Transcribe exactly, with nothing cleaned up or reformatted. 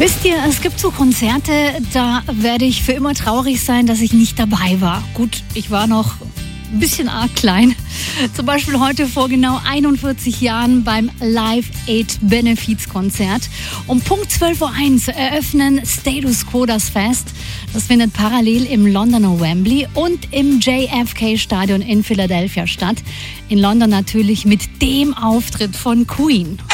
Wisst ihr, es gibt so Konzerte, da werde ich für immer traurig sein, dass ich nicht dabei war. Gut, ich war noch ein bisschen arg klein. Zum Beispiel heute vor genau einundvierzig Jahren beim Live Aid Benefizkonzert. Um Punkt zwölf Uhr eins eröffnen Status Quo das Fest. Das findet parallel im Londoner Wembley und im J F K Stadion in Philadelphia statt. In London natürlich mit dem Auftritt von Queen.